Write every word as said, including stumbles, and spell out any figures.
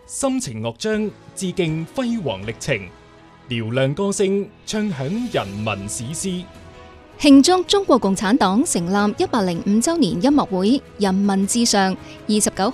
深情樂章致敬輝煌歷程，嘹亮歌聲唱響人文史詩。 慶祝中國共產黨成立一百零五週年音樂會《人民至上》，二十九